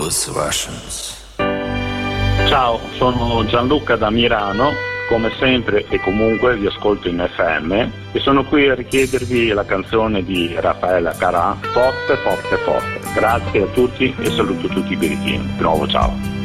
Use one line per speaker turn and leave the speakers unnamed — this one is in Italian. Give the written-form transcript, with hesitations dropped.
those Russians.
Ciao, sono Gianluca da Milano, come sempre e comunque vi ascolto in FM e sono qui a richiedervi la canzone di Raffaella Carrà, Forte, Forte, Forte. Grazie a tutti e saluto tutti i birichini. Di nuovo ciao.